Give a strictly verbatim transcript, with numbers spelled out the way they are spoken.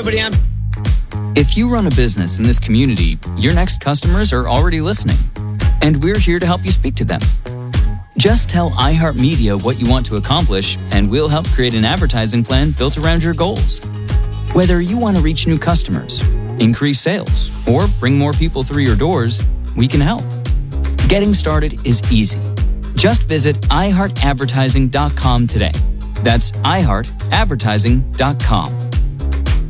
everybody. I'm... If you run a business in this community, your next customers are already listening, and we're here to help you speak to them. Just tell iHeartMedia what you want to accomplish, and we'll help create an advertising plan built around your goals. Whether you want to reach new customers, increase sales, or bring more people through your doors, we can help. Getting started is easy. Just visit i heart advertising dot com today. That's i heart advertising dot com.